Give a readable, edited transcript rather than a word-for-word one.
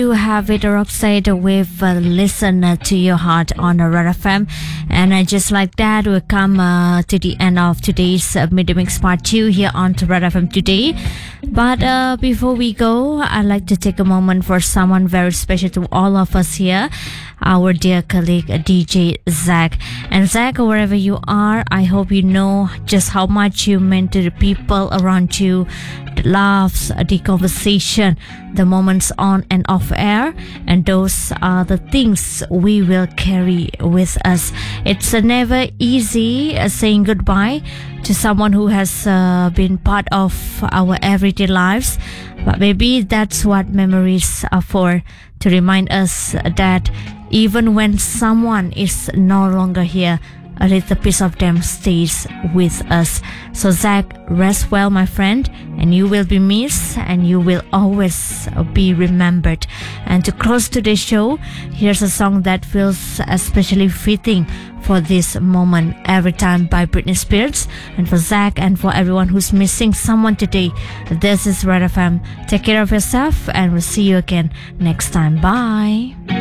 You have it, Roxette, with Listen to Your Heart on Red FM. And just like that, we come to the end of today's Midday Mix Part 2 here on Red FM today. But before we go, I'd like to take a moment for someone very special to all of us here, our dear colleague DJ Zach. And Zach, wherever you are, I hope you know just how much you meant to the people around you, the laughs, the conversation, the moments on and off air, and those are the things we will carry with us. It's never easy saying goodbye to someone who has been part of our everyday lives, but maybe that's what memories are for, to remind us that even when someone is no longer here, a little piece of them stays with us. So Zach, rest well, my friend, and you will be missed and you will always be remembered. And to close today's show, here's a song that feels especially fitting for this moment, Every Time by Britney Spears. And for Zach and for everyone who's missing someone today, this is Red FM. Take care of yourself and we'll see you again next time. Bye.